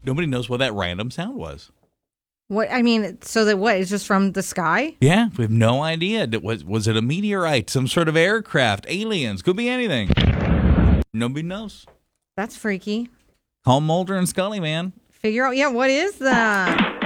Nobody knows what that random sound was. What I mean, so that what is just from the sky? Yeah, we have no idea. Was it a meteorite, some sort of aircraft, aliens? Could be anything. Nobody knows. That's freaky. Call Mulder and Scully, man. Figure out, what is that?